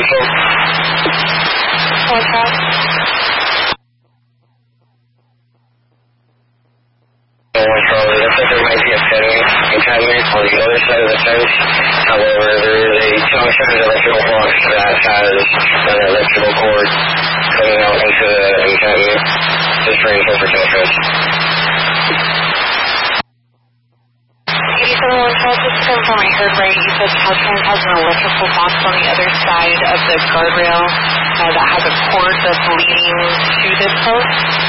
What's that? Charlie, looks like there might be a setting contaminant on the other side of the fence. However, there is a junction electrical box that has an electrical cord coming out into the contaminant, just for interpretation. 87 Charles, just to confirm I heard right, you said Caltrans has an electrical box on the other side of the guardrail that has a cord that's leading to this post?